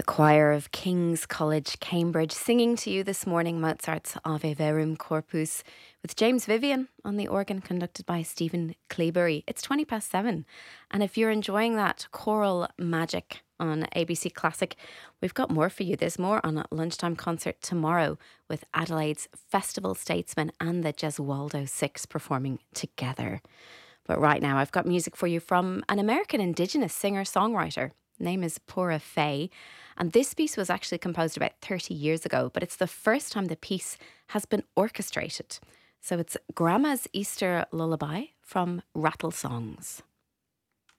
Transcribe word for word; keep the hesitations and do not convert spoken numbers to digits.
choir of King's College, Cambridge, singing to you this morning Mozart's Ave Verum Corpus with James Vivian on the organ, conducted by Stephen Cleabury. It's twenty past seven, and if you're enjoying that choral magic on A B C Classic, we've got more for you. There's more on a lunchtime concert tomorrow with Adelaide's Festival Statesmen and the Gesualdo Six performing together. But right now, I've got music for you from an American Indigenous singer-songwriter. Name is Pura Fay, and this piece was actually composed about thirty years ago, but it's the first time the piece has been orchestrated. So it's Grandma's Easter Lullaby from Rattle Songs.